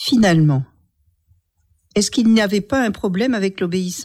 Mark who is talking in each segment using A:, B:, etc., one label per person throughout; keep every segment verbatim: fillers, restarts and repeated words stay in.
A: Finalement, est-ce qu'il n'y avait pas un problème avec l'obéissance ?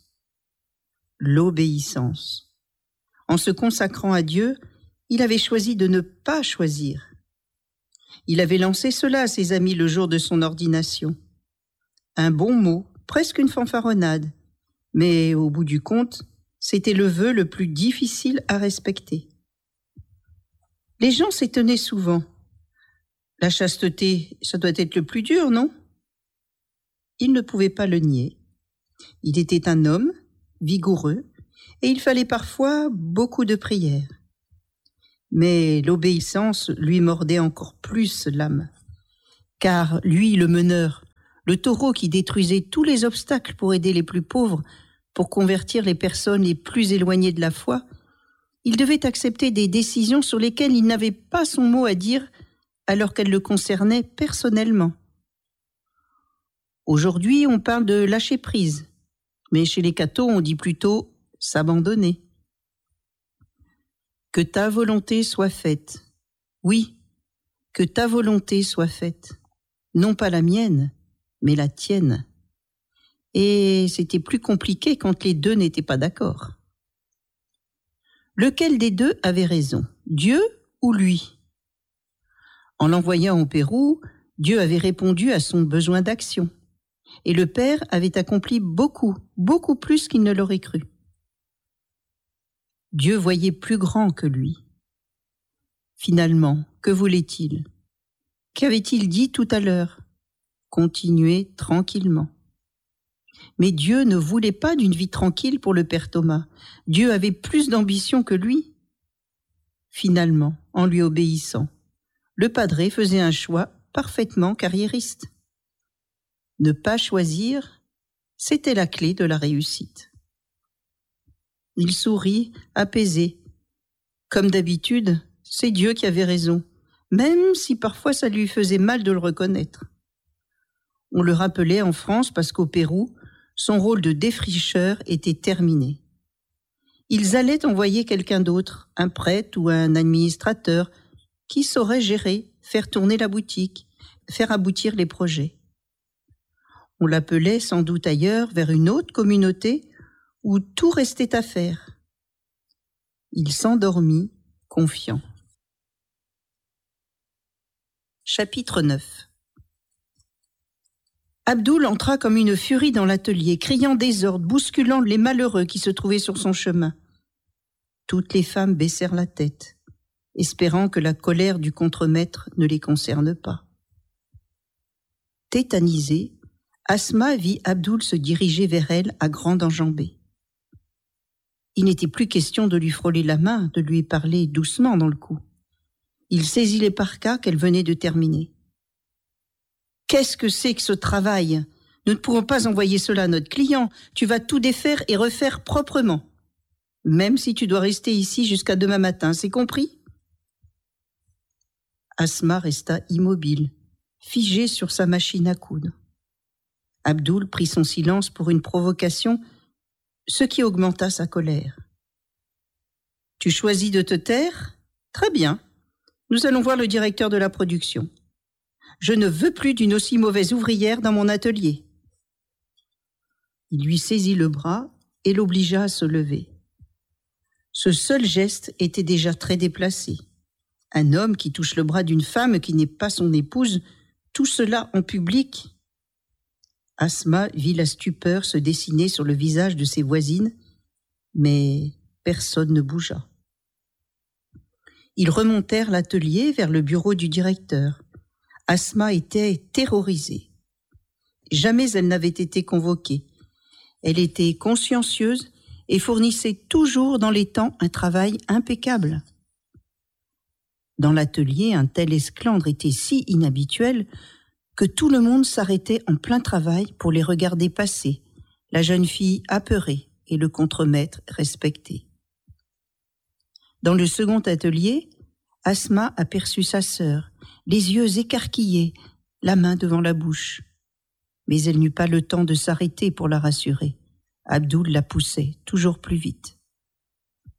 A: L'obéissance. En se consacrant à Dieu, il avait choisi de ne pas choisir. Il avait lancé cela à ses amis le jour de son ordination. Un bon mot, presque une fanfaronnade, mais au bout du compte, c'était le vœu le plus difficile à respecter. Les gens s'étonnaient souvent. La chasteté, ça doit être le plus dur, non ? Il ne pouvait pas le nier. Il était un homme, vigoureux, et il fallait parfois beaucoup de prières. Mais l'obéissance lui mordait encore plus l'âme. Car lui, le meneur, le taureau qui détruisait tous les obstacles pour aider les plus pauvres, pour convertir les personnes les plus éloignées de la foi, il devait accepter des décisions sur lesquelles il n'avait pas son mot à dire alors qu'elles le concernaient personnellement. Aujourd'hui, on parle de lâcher prise, mais chez les cathos, on dit plutôt s'abandonner. Que ta volonté soit faite. Oui, que ta volonté soit faite. Non pas la mienne, mais la tienne. Et c'était plus compliqué quand les deux n'étaient pas d'accord. Lequel des deux avait raison, Dieu ou lui ? En l'envoyant au Pérou, Dieu avait répondu à son besoin d'action. Et le Père avait accompli beaucoup, beaucoup plus qu'il ne l'aurait cru. Dieu voyait plus grand que lui. Finalement, que voulait-il ? Qu'avait-il dit tout à l'heure ? Continuer tranquillement. Mais Dieu ne voulait pas d'une vie tranquille pour le Père Thomas. Dieu avait plus d'ambition que lui. Finalement, en lui obéissant, le padré faisait un choix parfaitement carriériste. Ne pas choisir, c'était la clé de la réussite. Il sourit, apaisé. Comme d'habitude, c'est Dieu qui avait raison, même si parfois ça lui faisait mal de le reconnaître. On le rappelait en France parce qu'au Pérou, son rôle de défricheur était terminé. Ils allaient envoyer quelqu'un d'autre, un prêtre ou un administrateur, qui saurait gérer, faire tourner la boutique, faire aboutir les projets. On l'appelait sans doute ailleurs, vers une autre communauté, où tout restait à faire. Il s'endormit, confiant. Chapitre neuf. Abdoul entra comme une furie dans l'atelier, criant désordre, bousculant les malheureux qui se trouvaient sur son chemin. Toutes les femmes baissèrent la tête, espérant que la colère du contremaître ne les concerne pas. Tétanisée, Asma vit Abdoul se diriger vers elle à grande enjambée. Il n'était plus question de lui frôler la main, de lui parler doucement dans le cou. Il saisit les parkas qu'elle venait de terminer. « Qu'est-ce que c'est que ce travail ? Nous ne pourrons pas envoyer cela à notre client. Tu vas tout défaire et refaire proprement. Même si tu dois rester ici jusqu'à demain matin, c'est compris ?» Asma resta immobile, figée sur sa machine à coudre. Abdoul prit son silence pour une provocation, ce qui augmenta sa colère. « Tu choisis de te taire ? Très bien. Nous allons voir le directeur de la production. Je ne veux plus d'une aussi mauvaise ouvrière dans mon atelier. » Il lui saisit le bras et l'obligea à se lever. Ce seul geste était déjà très déplacé. Un homme qui touche le bras d'une femme qui n'est pas son épouse, tout cela en public. Asma vit la stupeur se dessiner sur le visage de ses voisines, mais personne ne bougea. Ils remontèrent l'atelier vers le bureau du directeur. Asma était terrorisée. Jamais elle n'avait été convoquée. Elle était consciencieuse et fournissait toujours dans les temps un travail impeccable. Dans l'atelier, un tel esclandre était si inhabituel que tout le monde s'arrêtait en plein travail pour les regarder passer, la jeune fille apeurée et le contremaître respecté. Dans le second atelier, Asma aperçut sa sœur, les yeux écarquillés, la main devant la bouche. Mais elle n'eut pas le temps de s'arrêter pour la rassurer. Abdoul la poussait toujours plus vite.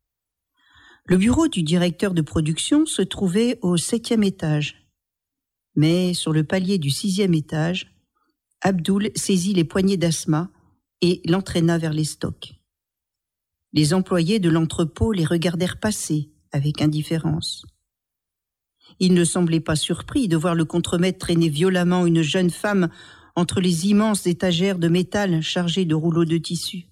A: Le bureau du directeur de production se trouvait au septième étage. Mais sur le palier du sixième étage, Abdoul saisit les poignets d'Asma et l'entraîna vers les stocks. Les employés de l'entrepôt les regardèrent passer avec indifférence. Ils ne semblaient pas surpris de voir le contremaître traîner violemment une jeune femme entre les immenses étagères de métal chargées de rouleaux de tissu.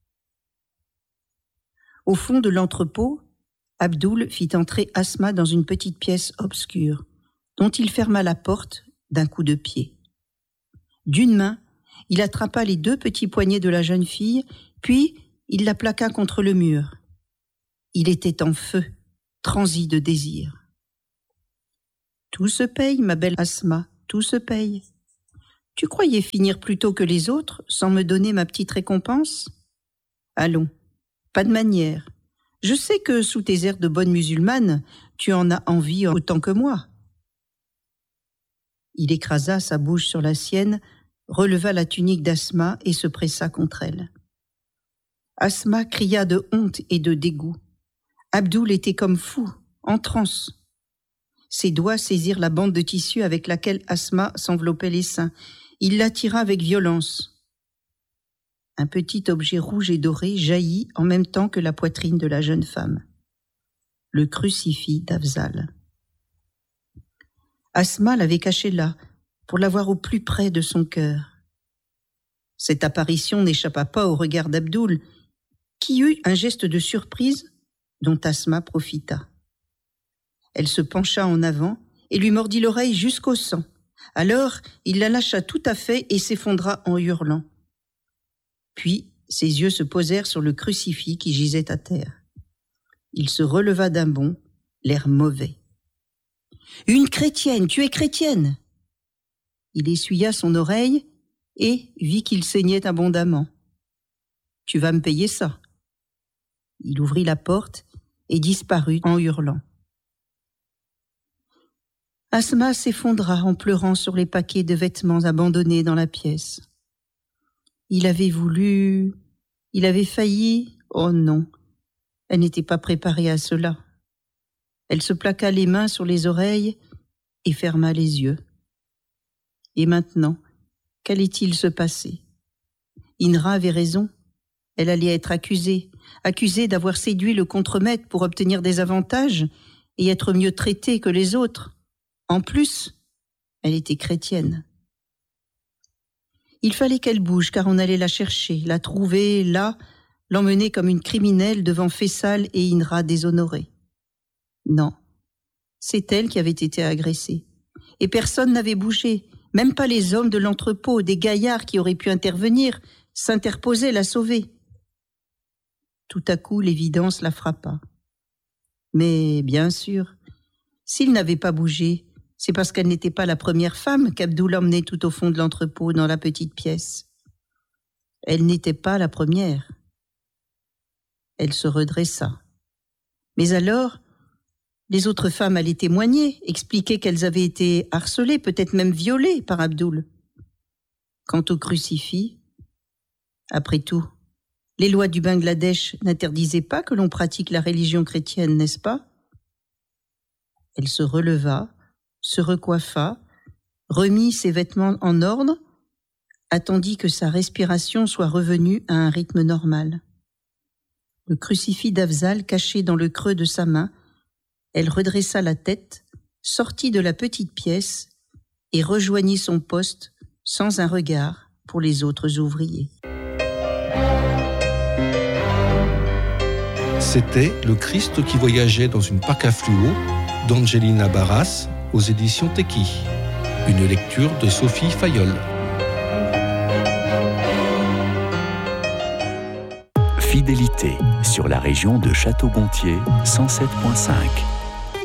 A: Au fond de l'entrepôt, Abdoul fit entrer Asma dans une petite pièce obscure, dont il ferma la porte d'un coup de pied. D'une main, il attrapa les deux petits poignets de la jeune fille, puis il la plaqua contre le mur. Il était en feu, transi de désir. « Tout se paye, ma belle Asma, tout se paye. Tu croyais finir plus tôt que les autres, sans me donner ma petite récompense ? Allons, pas de manière. Je sais que sous tes airs de bonne musulmane, tu en as envie autant que moi. » Il écrasa sa bouche sur la sienne, releva la tunique d'Asma et se pressa contre elle. Asma cria de honte et de dégoût. Abdoul était comme fou, en transe. Ses doigts saisirent la bande de tissu avec laquelle Asma s'enveloppait les seins. Il l'attira avec violence. Un petit objet rouge et doré jaillit en même temps que la poitrine de la jeune femme. Le crucifix d'Afzal. Asma l'avait caché là, pour l'avoir au plus près de son cœur. Cette apparition n'échappa pas au regard d'Abdoul, qui eut un geste de surprise dont Asma profita. Elle se pencha en avant et lui mordit l'oreille jusqu'au sang. Alors, il la lâcha tout à fait et s'effondra en hurlant. Puis, ses yeux se posèrent sur le crucifix qui gisait à terre. Il se releva d'un bond, l'air mauvais. « Une chrétienne, tu es chrétienne !» Il essuya son oreille et vit qu'il saignait abondamment. « Tu vas me payer ça !» Il ouvrit la porte et disparut en hurlant. Asma s'effondra en pleurant sur les paquets de vêtements abandonnés dans la pièce. Il avait voulu... Il avait failli... Oh non, elle n'était pas préparée à cela. Elle se plaqua les mains sur les oreilles et ferma les yeux. Et maintenant, qu'allait-il se passer ? Inra avait raison. Elle allait être accusée, accusée d'avoir séduit le contremaître pour obtenir des avantages et être mieux traitée que les autres. En plus, elle était chrétienne. Il fallait qu'elle bouge car on allait la chercher, la trouver là, l'emmener comme une criminelle devant Faisal et Inra déshonorés. Non, c'est elle qui avait été agressée. Et personne n'avait bougé, même pas les hommes de l'entrepôt, des gaillards qui auraient pu intervenir, s'interposer, la sauver. Tout à coup, l'évidence la frappa. Mais bien sûr, s'il n'avait pas bougé, c'est parce qu'elle n'était pas la première femme qu'Abdoul emmenait tout au fond de l'entrepôt dans la petite pièce. Elle n'était pas la première. Elle se redressa. Mais alors, les autres femmes allaient témoigner, expliquer qu'elles avaient été harcelées, peut-être même violées par Abdoul. Quant au crucifix, après tout, les lois du Bangladesh n'interdisaient pas que l'on pratique la religion chrétienne, n'est-ce pas ? Elle se releva, se recoiffa, remit ses vêtements en ordre, attendit que sa respiration soit revenue à un rythme normal. Le crucifix d'Afzal caché dans le creux de sa main, elle redressa la tête, sortit de la petite pièce et rejoignit son poste sans un regard pour les autres ouvriers.
B: C'était Le Christ qui voyageait dans une Paca fluo d'Angelina Barras aux éditions Teki. Une lecture de Sophie Fayolle.
C: Fidélité sur la région de Château-Gontier cent sept virgule cinq.